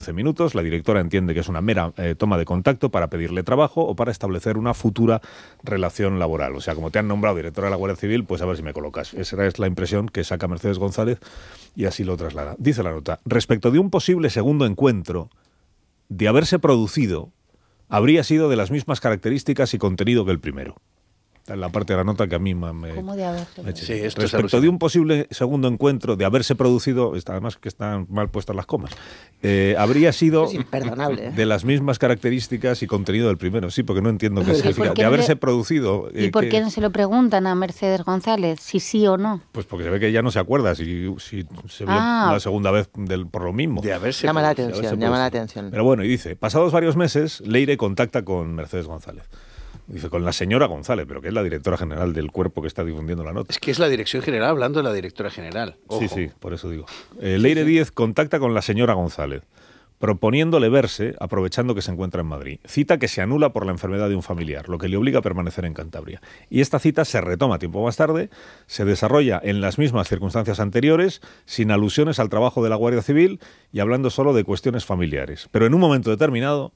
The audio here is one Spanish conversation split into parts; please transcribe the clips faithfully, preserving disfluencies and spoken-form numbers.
once minutos. La directora entiende que es una mera eh, toma de contacto para pedirle trabajo o para establecer una futura relación laboral. O sea, como te han nombrado directora de la Guardia Civil, pues a ver si me colocas. Esa es la impresión que saca Mercedes González y así lo traslada. Dice la nota, respecto de un posible segundo encuentro, de haberse producido, habría sido de las mismas características y contenido que el primero. En la parte de la nota que a mí me... ¿Cómo de haberse? me Sí, esto respecto es de un posible segundo encuentro, de haberse producido, está, además que están mal puestas las comas, eh, habría sido es imperdonable, ¿eh? de las mismas características y contenido del primero. Sí, porque no entiendo qué ¿Y significa. por qué De no haberse le- producido... ¿Y eh, por que- qué no se lo preguntan a Mercedes González si sí o no? Pues porque se ve que ya no se acuerda si, si se vio Ah. la segunda vez del, por lo mismo. De haberse Llama la producido. atención, Se llama la produce. atención. Pero bueno, y dice, pasados varios meses, Leire contacta con Mercedes González. Dice, con la señora González, pero que es la directora general del cuerpo que está difundiendo la nota. Es que es la dirección general hablando de la directora general. Ojo. Sí, sí, por eso digo. Eh, Leire Díez contacta con la señora González, proponiéndole verse, aprovechando que se encuentra en Madrid. Cita que se anula por la enfermedad de un familiar, lo que le obliga a permanecer en Cantabria. Y esta cita se retoma tiempo más tarde, se desarrolla en las mismas circunstancias anteriores, sin alusiones al trabajo de la Guardia Civil y hablando solo de cuestiones familiares. Pero en un momento determinado,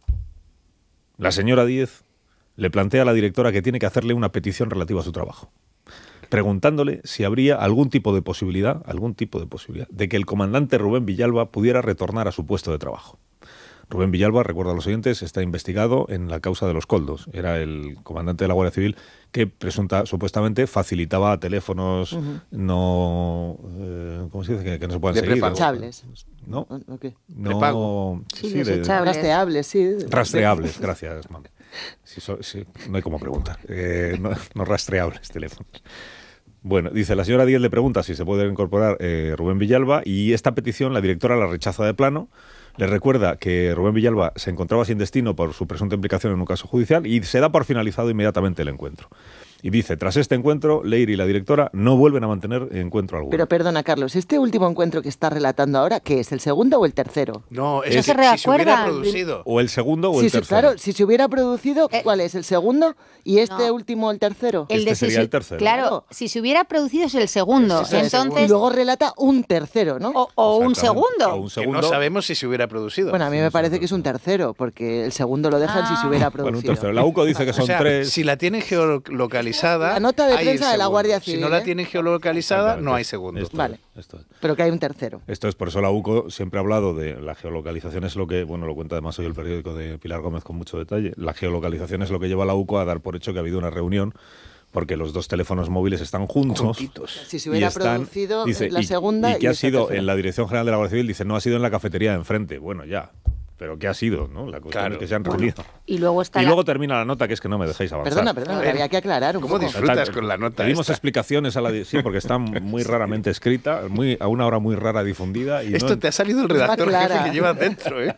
la señora Díez le plantea a la directora que tiene que hacerle una petición relativa a su trabajo, preguntándole si habría algún tipo de posibilidad, algún tipo de posibilidad, de que el comandante Rubén Villalba pudiera retornar a su puesto de trabajo. Rubén Villalba, recuerdo a los oyentes, está investigado en la causa de los Coldos. Era el comandante de la Guardia Civil que presunta, supuestamente facilitaba teléfonos uh-huh. no... Eh, ¿Cómo se dice? Que, que no se puedan de seguir. Desechables. ¿No? ¿O qué? No, prepago. Sí, sí, de, desechables. Rastreables, sí. Rastreables, gracias, mami. Sí, so, sí, no hay como preguntar. Eh, no, no rastreables teléfonos. Bueno, dice, la señora Díez le pregunta si se puede incorporar eh, Rubén Villalba y esta petición la directora la rechaza de plano. Le recuerda que Rubén Villalba se encontraba sin destino por su presunta implicación en un caso judicial y se da por finalizado inmediatamente el encuentro. Y dice, tras este encuentro, Leire y la directora no vuelven a mantener encuentro alguno. Pero perdona, Carlos, ¿este último encuentro que está relatando ahora, qué es, el segundo o el tercero? No, es ¿No que se si se reacuerda? hubiera producido. O el segundo o Sí, el sí, tercero. claro, si se hubiera producido, Eh, ¿cuál es? ¿El segundo? ¿Y este no. último el tercero? El Este de sería si- el tercero. Claro, si se hubiera producido es el segundo. Ese es el segundo. Entonces, Y luego relata un tercero, ¿no? o, o un Exactamente. segundo. O un Que segundo. no sabemos si se hubiera producido. Bueno, a mí me parece que es un tercero, porque el segundo lo dejan si se hubiera Bueno, un producido. tercero. La U C O dice que son o sea, tres. si la tienen geolocalizada... La nota de hay el prensa de la segundo. Guardia Si Civil, no la ¿eh? tienen geolocalizada, no hay segundo. Esto Vale. es, esto es. Pero que hay un tercero. Esto es, por eso la U C O siempre ha hablado de la geolocalización, es lo que, bueno, lo cuenta además hoy el periódico de Pilar Gómez con mucho detalle. La geolocalización es lo que lleva a la U C O a dar por hecho que ha habido una reunión porque los dos teléfonos móviles están juntos. Juntitos. Si se hubiera y están, producido dice, la y, segunda y y que ha esta sido tercera. en la Dirección General de la Guardia Civil, dice, no ha sido en la cafetería de enfrente. Bueno, ya. Pero ¿qué ha sido? ¿No? La cuestión Claro. es que se han Bueno. reunido. Y luego está Y la- luego termina la nota, que es que no me dejáis avanzar. Perdona, perdona, A que ver, había que aclarar un ¿cómo poco. disfrutas Exacto. con la nota Pedimos esta? explicaciones a la di- sí, porque está muy raramente escrita, muy a una hora muy rara difundida. Y Esto no, te ha salido el Es más redactor clara. jefe que llevas dentro, ¿eh?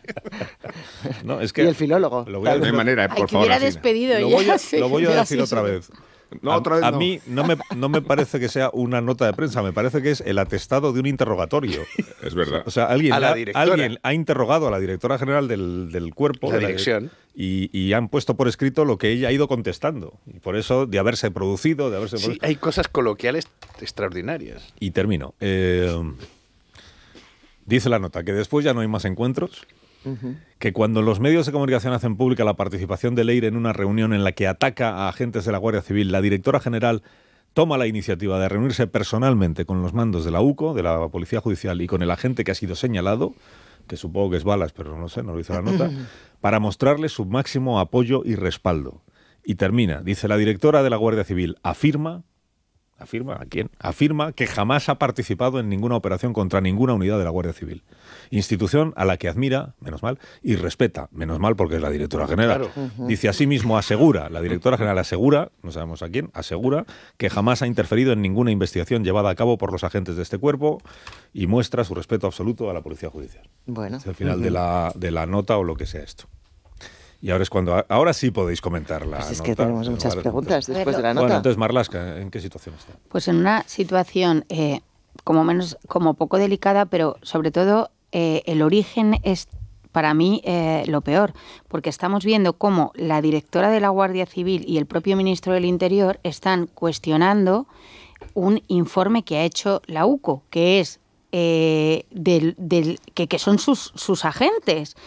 no, es que Y el filólogo. Lo voy a, No hay manera, eh, Ay, por que favor. hubiera así. despedido lo ya. voy a, sí, lo voy a hubiera decir sido- otra vez. No, a, otra vez a no. mí no me, no me parece que sea una nota de prensa, me parece que es el atestado de un interrogatorio. Es verdad. O sea, alguien, A la ha, directora. alguien ha interrogado a la directora general del, del cuerpo. La de dirección. Y, y han puesto por escrito lo que ella ha ido contestando. Y por eso, de haberse producido, de haberse Sí, producido. hay cosas coloquiales extraordinarias. Y termino. Eh, dice la nota que después ya no hay más encuentros, que cuando los medios de comunicación hacen pública la participación de Leire en una reunión en la que ataca a agentes de la Guardia Civil, la directora general toma la iniciativa de reunirse personalmente con los mandos de la U C O, de la Policía Judicial y con el agente que ha sido señalado, que supongo que es Balas, pero no sé, no lo dice la nota, para mostrarle su máximo apoyo y respaldo. Y termina, dice la directora de la Guardia Civil, afirma... ¿Afirma? ¿A quién? Afirma que jamás ha participado en ninguna operación contra ninguna unidad de la Guardia Civil. Institución a la que admira, menos mal, y respeta, menos mal porque es la directora general. Claro. Dice asimismo, asegura, la directora general asegura, no sabemos a quién, asegura que jamás ha interferido en ninguna investigación llevada a cabo por los agentes de este cuerpo y muestra su respeto absoluto a la Policía Judicial. Bueno. Es el final de, la, de la nota o lo que sea esto. Y ahora es cuando... Ahora sí podéis comentar la Pues es nota. que tenemos muchas Vale, preguntas Pero- después de la Bueno, nota. entonces, Marlaska, ¿en qué situación está? Pues en una situación eh, como menos, como poco delicada, pero sobre todo eh, el origen es para mí eh, lo peor, porque estamos viendo cómo la directora de la Guardia Civil y el propio ministro del Interior están cuestionando un informe que ha hecho la U C O, que es eh, del, del, que, que son sus, sus agentes.